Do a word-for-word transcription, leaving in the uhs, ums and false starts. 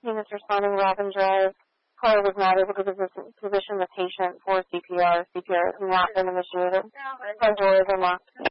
Units responding to Robin Drive. Caller was not able to position the patient for C P R. C P R has not been initiated. Front door is unlocked.